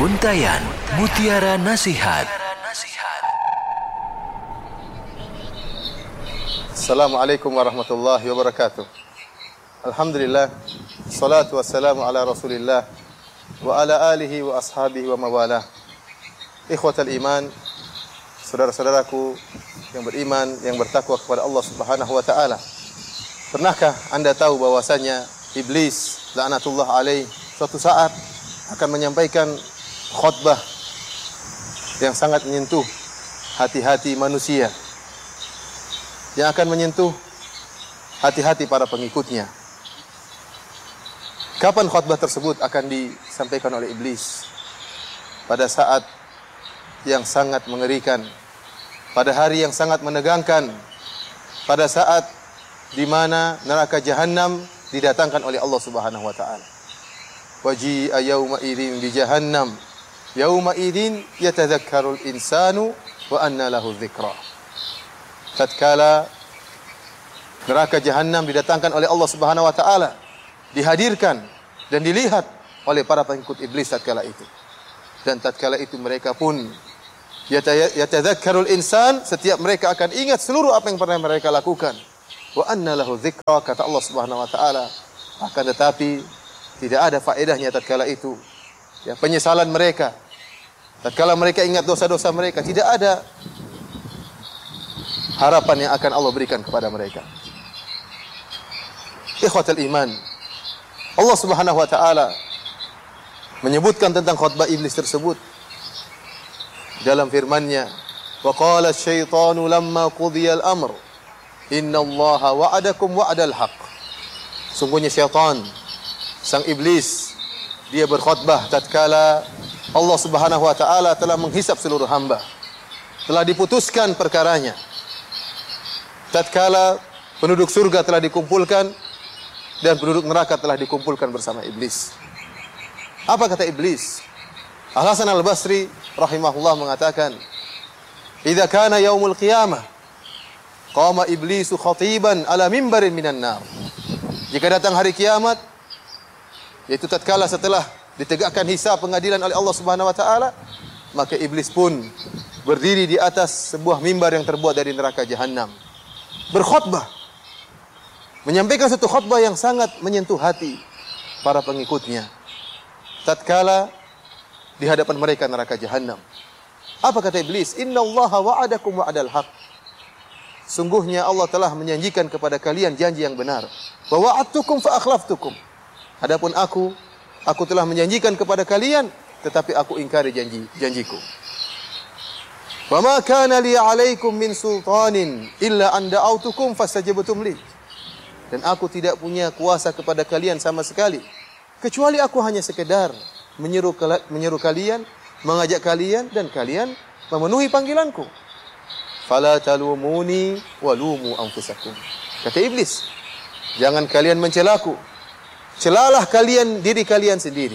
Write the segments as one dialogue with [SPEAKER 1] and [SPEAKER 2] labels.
[SPEAKER 1] Untayan Mutiara Nasihat.
[SPEAKER 2] Assalamualaikum warahmatullahi wabarakatuh. Alhamdulillah, salatu wassalamu ala rasulillah wa ala alihi wa ashabihi wa mawalah. Ikhwatal iman, saudara-saudaraku yang beriman, yang bertakwa kepada Allah Subhanahu wa taala. Pernahkah Anda tahu bahwasanya iblis laknatullah alaih suatu saat akan menyampaikan khutbah yang sangat menyentuh hati-hati manusia, yang akan menyentuh hati-hati para pengikutnya. Kapan khutbah tersebut akan disampaikan oleh iblis? Pada saat yang sangat mengerikan, pada hari yang sangat menegangkan, pada saat di mana neraka jahanam didatangkan oleh Allah Subhanahu wa taala. Waji'a yauma idzin bi jahannam, yauma idzin yatadzakkarul insanu wa anna lahu dzikra. Tatkala neraka jahanam didatangkan oleh Allah Subhanahu wa taala, dihadirkan dan dilihat oleh para pengikut iblis tatkala itu. Dan tatkala itu mereka pun yatadzakkarul insan, setiap mereka akan ingat seluruh apa yang pernah mereka lakukan. Wa anna lahu dzikra, kata Allah Subhanahu wa taala. Akan tetapi tidak ada faedahnya tatkala itu. Ya, penyesalan mereka, tatkala mereka ingat dosa-dosa mereka, tidak ada harapan yang akan Allah berikan kepada mereka. Ikhwatul iman, Allah Subhanahu wa taala menyebutkan tentang khutbah iblis tersebut dalam firman-Nya, wa qala asy-syaitanu lamma qudiya al-amr innallaha wa'adakum wa'dal haqq. Sungguhnya syaitan, sang iblis, dia berkhutbah tatkala Allah Subhanahu wa taala telah menghisap seluruh hamba, telah diputuskan perkaranya. Tatkala penduduk surga telah dikumpulkan dan penduduk neraka telah dikumpulkan bersama iblis. Apa kata iblis? Al-Hasan Al-Basri rahimahullah mengatakan, "Idza kana yaumul qiyamah, qama iblisu khatiban ala mimbarin minan nar." Jika datang hari kiamat, yaitu tatkala setelah ditegakkan hisab pengadilan oleh Allah Subhanahu wa taala, maka iblis pun berdiri di atas sebuah mimbar yang terbuat dari neraka jahanam, berkhutbah, menyampaikan satu khutbah yang sangat menyentuh hati para pengikutnya tatkala di hadapan mereka neraka jahanam. Apa kata iblis? Innallaha wa'adakum wa'dal haqq. Sungguhnya Allah telah menjanjikan kepada kalian janji yang benar. Wa wa'adtukum fa akhlaftukum. Adapun aku telah menjanjikan kepada kalian, tetapi aku ingkari janjiku. Wa ma kana li 'alaikum min sultanin illa an da'autukum fastajabtum li. Dan aku tidak punya kuasa kepada kalian sama sekali, kecuali aku hanya sekedar menyeru kalian, mengajak kalian, dan kalian memenuhi panggilanku. Fala talumuni walumu anfusakum. Kata iblis, jangan kalian mencelaku, celalah kalian diri kalian sendiri.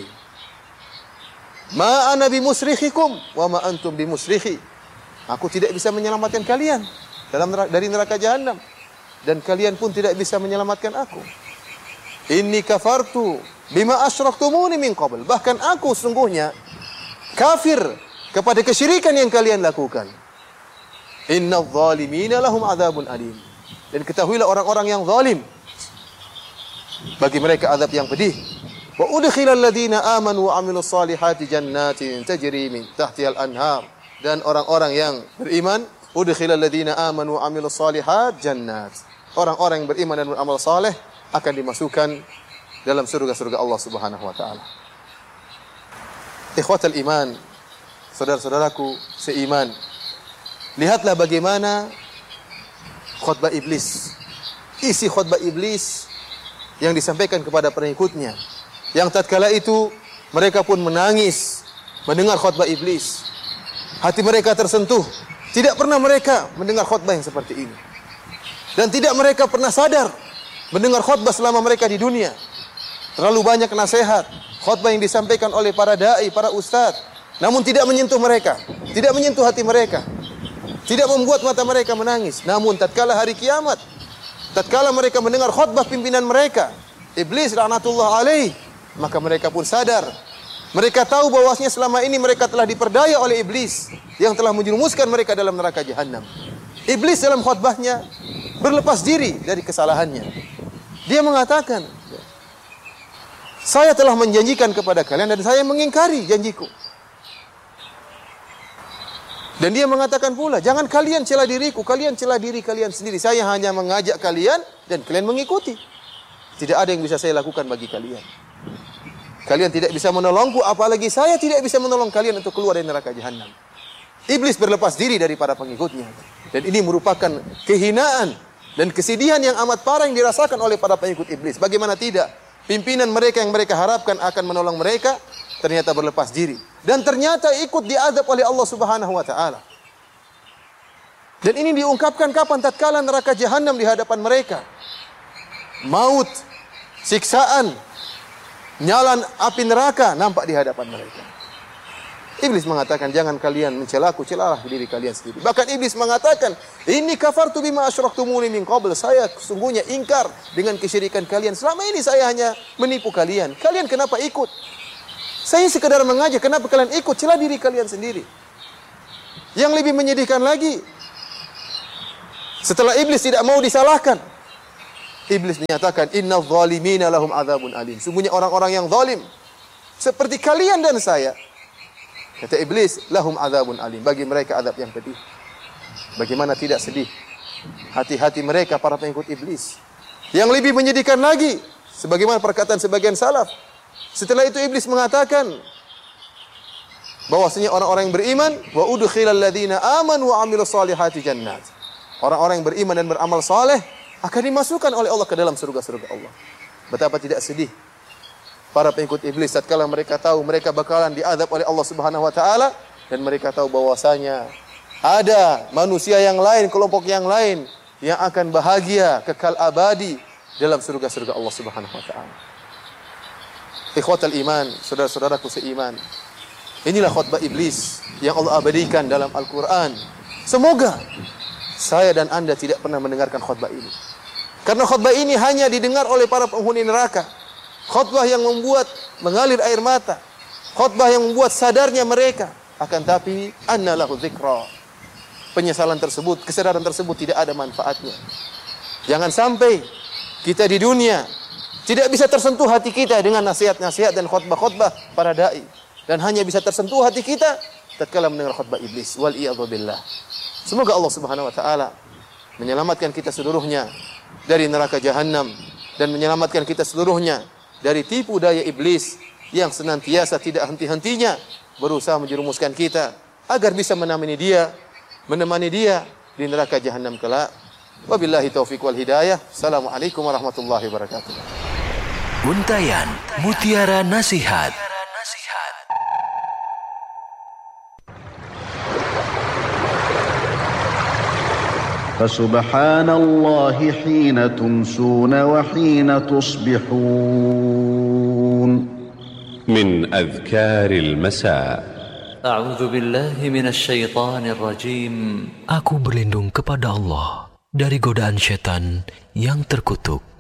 [SPEAKER 2] Ma ana bimusrikhikum wa ma antum bimusrikhi. Aku tidak bisa menyelamatkan kalian dari neraka jahanam, dan kalian pun tidak bisa menyelamatkan aku. Inni kafartu bima asyraktumuni min qabl. Bahkan aku sungguhnya kafir kepada kesyirikan yang kalian lakukan. Innadh dhalimina lahum adzabun alim. Dan ketahuilah orang-orang yang zalim, bagi mereka azab yang pedih. Wa udkhilal ladzina amanu wa 'amilus solihati jannatin tajri min tahtihal anhar. Dan orang-orang yang beriman, udkhilal ladzina amanu wa 'amilus solihat jannat. Orang-orang yang beriman dan beramal saleh akan dimasukkan dalam surga-surga Allah Subhanahu wa taala. Ikhwatal iman, saudara-saudaraku seiman, lihatlah bagaimana khutbah iblis. Isi khutbah iblis yang disampaikan kepada pengikutnya, yang tatkala itu mereka pun menangis mendengar khutbah iblis. Hati mereka tersentuh. Tidak pernah mereka mendengar khutbah yang seperti ini, dan tidak mereka pernah sadar mendengar khutbah selama mereka di dunia. Terlalu banyak nasihat, khutbah yang disampaikan oleh para dai, para ustadz, namun tidak menyentuh mereka, tidak menyentuh hati mereka, tidak membuat mata mereka menangis. Namun tatkala hari kiamat, tatkala mereka mendengar khutbah pimpinan mereka, iblis laknatullah alaih, maka mereka pun sadar Mereka tahu bahwasanya selama ini mereka telah diperdaya oleh iblis yang telah menjerumuskan mereka dalam neraka jahanam. Iblis dalam khutbahnya berlepas diri dari kesalahannya. Dia mengatakan, saya telah menjanjikan kepada kalian dan saya mengingkari janjiku. Dan dia mengatakan pula, jangan kalian cela diriku, kalian cela diri kalian sendiri. Saya hanya mengajak kalian dan kalian mengikuti. Tidak ada yang bisa saya lakukan bagi kalian. Kalian tidak bisa menolongku, apalagi saya tidak bisa menolong kalian untuk keluar dari neraka jahanam. Iblis berlepas diri dari para pengikutnya. Dan ini merupakan kehinaan dan kesedihan yang amat parah yang dirasakan oleh para pengikut iblis. Bagaimana tidak? Pimpinan mereka yang mereka harapkan akan menolong mereka, ternyata berlepas diri. Dan ternyata ikut diazab oleh Allah Subhanahu wa ta'ala. Dan ini diungkapkan kapan? Tatkala neraka jahanam di hadapan mereka. Maut, siksaan, nyala api neraka nampak di hadapan mereka. Iblis mengatakan, jangan kalian mencelaku, celalah diri kalian sendiri. Bahkan iblis mengatakan, inni kafartu bima asyraktumuni min qabl. Saya sesungguhnya ingkar dengan kesyirikan kalian. Selama ini saya hanya menipu kalian. Kalian kenapa ikut? Saya sekedar mengajak, kenapa kalian ikut? Celah diri kalian sendiri. Yang lebih menyedihkan lagi, setelah iblis tidak mau disalahkan, iblis menyatakan, innal zalimina lahum adzabun alim. Sungguhnya orang-orang yang zalim seperti kalian dan saya, kata iblis, lahum adzabun alim, bagi mereka azab yang pedih. Bagaimana tidak sedih hati-hati mereka para pengikut iblis. Yang lebih menyedihkan lagi, sebagaimana perkataan sebagian salaf, setelah itu iblis mengatakan bahwasanya orang-orang yang beriman, wa udkhilal ladzina amanu wa amilus solihati jannat. Orang-orang yang beriman dan beramal saleh akan dimasukkan oleh Allah ke dalam surga-surga Allah. Betapa tidak sedih para pengikut iblis tatkala mereka tahu mereka bakalan diazab oleh Allah Subhanahu wa taala, dan mereka tahu bahwasanya ada manusia yang lain, kelompok yang lain yang akan bahagia kekal abadi dalam surga-surga Allah Subhanahu wa taala. Ikhwatal iman, saudara-saudaraku seiman, inilah khutbah iblis yang Allah abadikan dalam Al-Quran. Semoga saya dan anda tidak pernah mendengarkan khutbah ini, karena khutbah ini hanya didengar oleh para penghuni neraka. Khutbah yang membuat mengalir air mata, khutbah yang membuat sadarnya mereka. Akan tapi anna lahu dzikra, penyesalan tersebut, kesadaran tersebut tidak ada manfaatnya. Jangan sampai kita di dunia tidak bisa tersentuh hati kita dengan nasihat-nasihat dan khutbah-khutbah para dai, dan hanya bisa tersentuh hati kita tatkala mendengar khutbah iblis. Wal iyadzu billah. Semoga Allah Subhanahu wa taala menyelamatkan kita seluruhnya dari neraka jahanam, dan menyelamatkan kita seluruhnya dari tipu daya iblis yang senantiasa tidak henti-hentinya berusaha menjerumuskan kita agar bisa menemani dia di neraka jahanam kelak. Wabillahi taufiq wal hidayah. Assalamualaikum warahmatullahi wabarakatuh.
[SPEAKER 1] Untayan Mutiara Nasihat.
[SPEAKER 3] فسبحان الله حين تمسون وحين تصبحون.
[SPEAKER 4] من أذكار المساء.
[SPEAKER 5] أعوذ بالله من الشيطان الرجيم.
[SPEAKER 1] Aku berlindung kepada Allah dari godaan syaitan yang terkutuk.